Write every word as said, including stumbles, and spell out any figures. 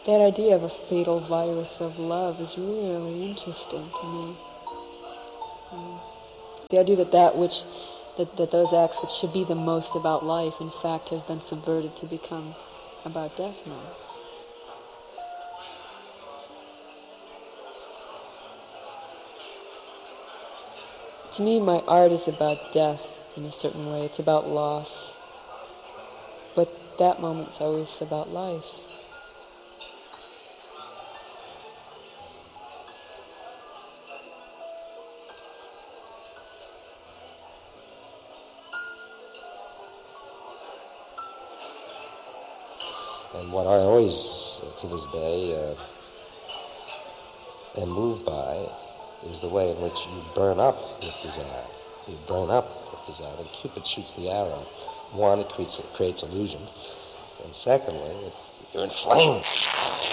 that idea of a fatal virus of love is really interesting to me. Um, the idea that that which, that, that those acts which should be the most about life, in fact, have been subverted to become about death now. To me, my art is about death in a certain way. It's about loss. But that moment's always about life. And what I always, uh, to this day, uh, am moved by is the way in which you burn up with desire. You burn up with desire, and Cupid shoots the arrow. One, it creates, it creates illusion. And secondly, you're inflamed.